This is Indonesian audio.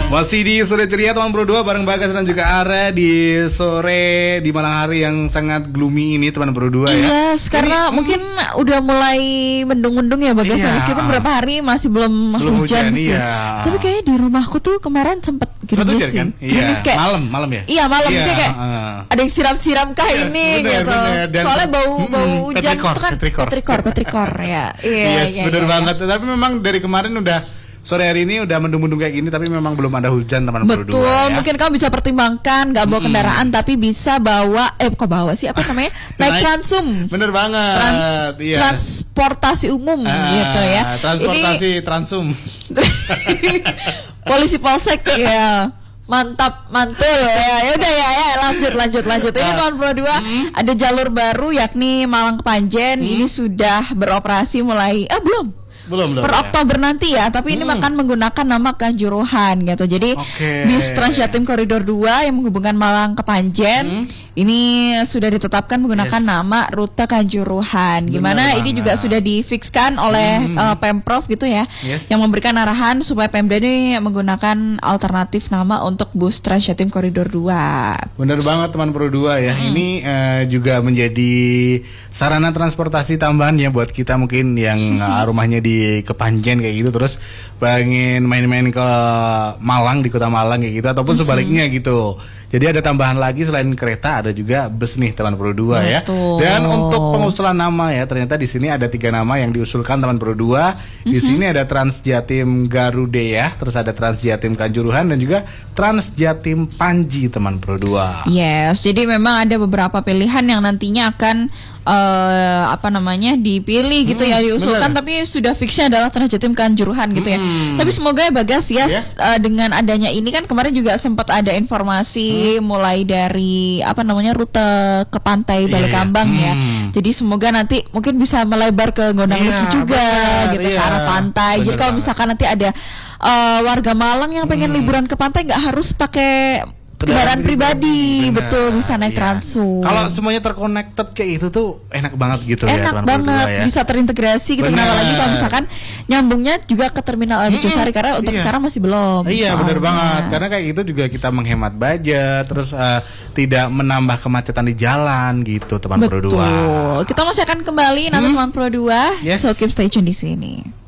Masih di sore ceria teman Pro 2 bareng Bagas dan juga Ara di sore di malam hari yang sangat gloomy ini teman Pro 2 ya. Yes, karena mungkin udah mulai mendung-mendung ya Bagas, meskipun berapa hari masih belum hujan sih. Iya. Tapi kayaknya di rumahku tuh kemarin sempet gerimis sih. Kan? Iya. Kayak, malam ya. Iya malam kayak ada yang siram-siram kah ini gitu. Soalnya bau hujan itu kan petrikor ya. Yes, benar banget. Tapi memang dari kemarin udah sore hari ini udah mendung-mendung kayak gini, tapi memang belum ada hujan teman Pro 2 Betul, ya. mungkin kamu bisa pertimbangkan gak bawa kendaraan tapi bisa bawa kok bawa sih apa namanya? Naik Transum. Bener banget. Transportasi umum gitu ya. Transportasi Transum. Polisi polsek ya. Mantap, mantul ya. Udah ya, lanjut. Ini kawan Pro 2 ada jalur baru yakni Malang Kepanjen. Ini sudah beroperasi mulai belum per Oktober nanti ya, tapi ini akan menggunakan nama Kanjuruhan gitu. Jadi bis Transjatim Koridor 2 yang menghubungkan Malang ke Panjen ini sudah ditetapkan menggunakan nama rute Kanjuruhan. Gimana ini juga sudah difikskan oleh Pemprov gitu ya, yang memberikan arahan supaya Pemda ini menggunakan alternatif nama untuk bus Transjatim Koridor 2. Bener banget teman Pro 2 ya. Ini juga menjadi sarana transportasi tambahan ya buat kita mungkin yang rumahnya di Kepanjen kayak gitu, terus pengen main-main ke Malang, di kota Malang kayak gitu, ataupun sebaliknya gitu. Jadi ada tambahan lagi selain kereta, ada juga bus nih teman Pro 2 ya. Dan untuk pengusulan nama ya, ternyata di sini ada 3 nama yang diusulkan teman Pro 2. Di sini ada Transjatim Garuda ya, terus ada Transjatim Kanjuruhan dan juga Transjatim Panji teman Pro 2. Yes, jadi memang ada beberapa pilihan yang nantinya akan dipilih gitu ya, diusulkan, tapi sudah fixnya adalah Transjatim Kanjuruhan gitu ya. Tapi semoga ya Bagas dengan adanya ini kan kemarin juga sempat ada informasi mulai dari rute ke pantai Balekambang ya. Jadi semoga nanti mungkin bisa melebar ke Gondang Luki juga gitu ke arah pantai. Jadi kalau misalkan nanti ada warga Malang yang pengen liburan ke pantai nggak harus pakai kendaraan pribadi, betul, bisa naik Transum. Kalau semuanya terconnected kayak itu tuh enak banget gitu ya. Enak banget, bisa terintegrasi gitu. Kenapa lagi kalau misalkan nyambungnya juga ke terminal Mercusari karena untuk sekarang masih belum. Iya, benar banget. Karena kayak gitu juga kita menghemat budget, terus tidak menambah kemacetan di jalan gitu, teman Pro 2. Betul. Kita masih akan kembali nanti teman Pro 2. So keep stay tune di sini.